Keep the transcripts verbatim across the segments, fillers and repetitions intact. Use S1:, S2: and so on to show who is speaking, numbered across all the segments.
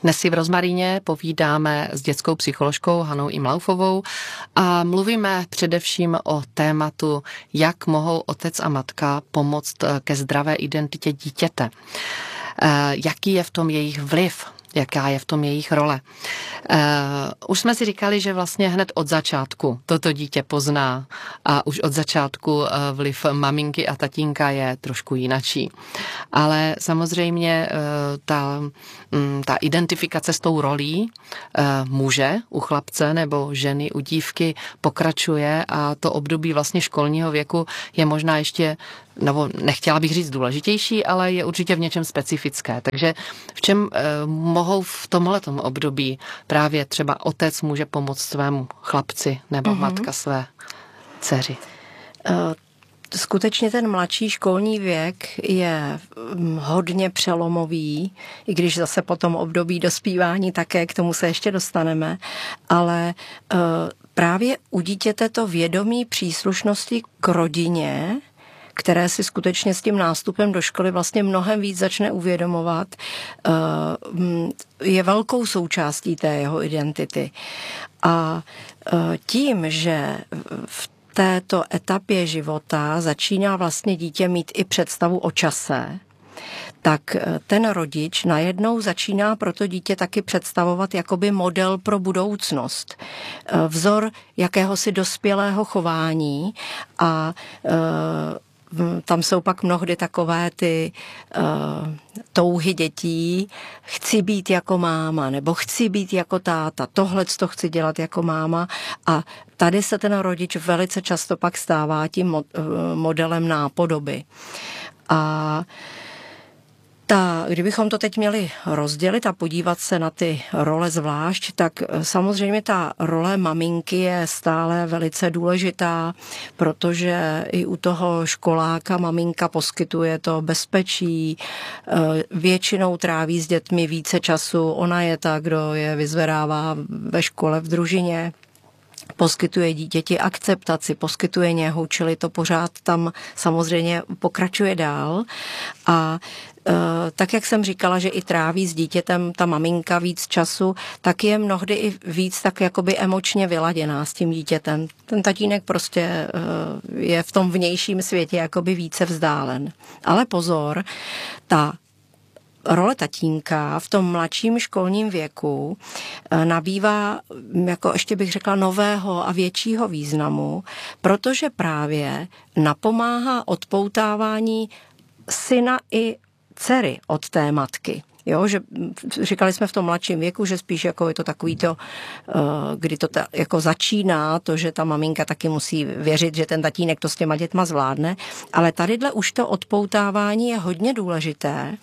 S1: Dnes si v Rozmaríně povídáme s dětskou psycholožkou Hanou Imlaufovou a mluvíme především o tématu, jak mohou otec a matka pomoct ke zdravé identitě dítěte. Jaký je v tom jejich vliv? Jaká je v tom jejich role. Uh, už jsme si říkali, že vlastně hned od začátku toto dítě pozná a už od začátku uh, vliv maminky a tatínka je trošku jinačí. Ale samozřejmě uh, ta, um, ta identifikace s tou rolí uh, muže u chlapce nebo ženy u dívky pokračuje a to období vlastně školního věku je možná ještě, nebo nechtěla bych říct důležitější, ale je určitě v něčem specifické. Takže v čem uh, mohou v tomhletom období právě třeba otec může pomoct svému chlapci nebo mm-hmm. matka své dceři?
S2: Skutečně ten mladší školní věk je hodně přelomový, i když zase po tom období dospívání také k tomu se ještě dostaneme, ale právě u dítěte to vědomí příslušnosti k rodině, které si skutečně s tím nástupem do školy vlastně mnohem víc začne uvědomovat, je velkou součástí té jeho identity. A tím, že v této etapě života začíná vlastně dítě mít i představu o čase, tak ten rodič najednou začíná pro to dítě taky představovat jakoby model pro budoucnost. Vzor jakéhosi dospělého chování a tam jsou pak mnohdy takové ty uh, touhy dětí, chci být jako máma, nebo chci být jako táta, tohleto chci dělat jako máma a tady se ten rodič velice často pak stává tím modelem nápodoby. A Ta, kdybychom to teď měli rozdělit a podívat se na ty role zvlášť, tak samozřejmě ta role maminky je stále velice důležitá, protože i u toho školáka maminka poskytuje to bezpečí, většinou tráví s dětmi více času, ona je ta, kdo je vyzvedává ve škole, v družině, poskytuje dítěti akceptaci, poskytuje něhu, čili to pořád tam samozřejmě pokračuje dál a tak, jak jsem říkala, že i tráví s dítětem ta maminka víc času, tak je mnohdy i víc tak jakoby emočně vyladěná s tím dítětem. Ten tatínek prostě je v tom vnějším světě jakoby více vzdálen. Ale pozor, ta role tatínka v tom mladším školním věku nabývá, jako ještě bych řekla, nového a většího významu, protože právě napomáhá odpoutávání syna i dcery od té matky. Jo, že říkali jsme v tom mladším věku, že spíš jako je to takový to, kdy to ta, jako začíná, to, že ta maminka taky musí věřit, že ten tatínek to s těma dětma zvládne, ale tadyhle už to odpoutávání je hodně důležité,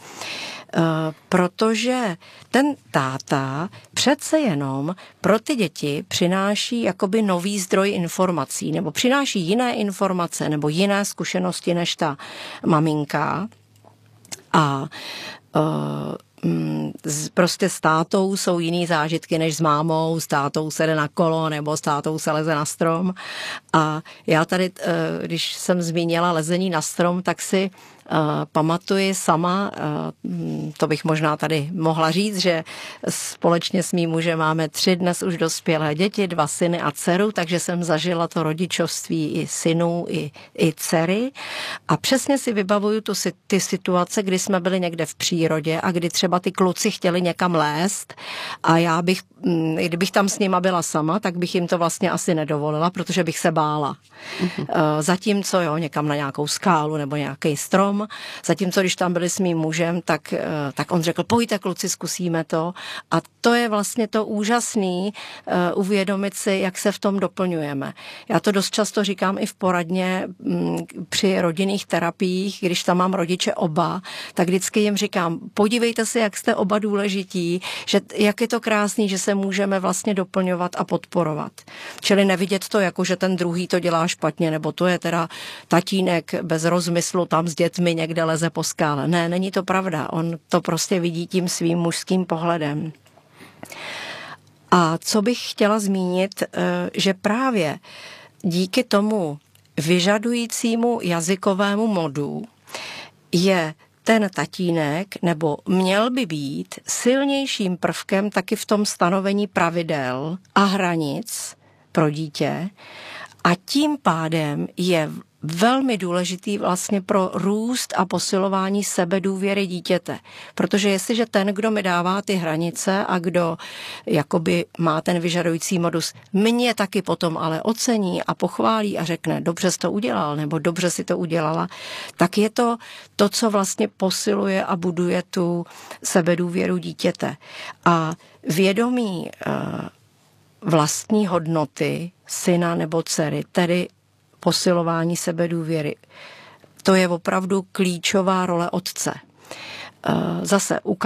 S2: protože ten táta přece jenom pro ty děti přináší jakoby nový zdroj informací, nebo přináší jiné informace, nebo jiné zkušenosti než ta maminka. A uh, prostě s tátou jsou jiný zážitky než s mámou, s tátou se jde na kolo nebo s tátou se leze na strom. A já tady, uh, když jsem zmínila lezení na strom, tak si Uh, pamatuji sama, uh, to bych možná tady mohla říct, že společně s mým mužem máme tři dnes už dospělé děti, dva syny a dceru, takže jsem zažila to rodičovství i synů, i, i dcery a přesně si vybavuju tu, ty situace, kdy jsme byli někde v přírodě a kdy třeba ty kluci chtěli někam lézt a já bych, kdybych tam s nima byla sama, tak bych jim to vlastně asi nedovolila, protože bych se bála. Mm-hmm. Uh, zatímco jo, někam na nějakou skálu nebo nějaký strom, zatímco když tam byli s mým mužem, tak, tak on řekl, pojďte kluci, zkusíme to. A to je vlastně to úžasný uh, uvědomit si, jak se v tom doplňujeme. Já to dost často říkám i v poradně m, při rodinných terapiích, když tam mám rodiče oba, tak vždycky jim říkám, podívejte se, jak jste oba důležití, že jak je to krásný, že se můžeme vlastně doplňovat a podporovat. Čili nevidět to jako, že ten druhý to dělá špatně, nebo to je teda tatínek bez rozmyslu tam s dětmi někde leze po skále. Ne, není to pravda. On to prostě vidí tím svým mužským pohledem. A co bych chtěla zmínit, že právě díky tomu vyžadujícímu jazykovému modu je ten tatínek, nebo měl by být silnějším prvkem taky v tom stanovení pravidel a hranic pro dítě a tím pádem je velmi důležitý vlastně pro růst a posilování sebedůvěry dítěte. Protože jestliže ten, kdo mi dává ty hranice a kdo jakoby má ten vyžadující modus, mě taky potom ale ocení a pochválí a řekne, dobře jsi to udělal, nebo dobře si to udělala, tak je to to, co vlastně posiluje a buduje tu sebedůvěru dítěte. A vědomí vlastní hodnoty syna nebo dcery, tedy posilování sebedůvěry. To je opravdu klíčová role otce. Zase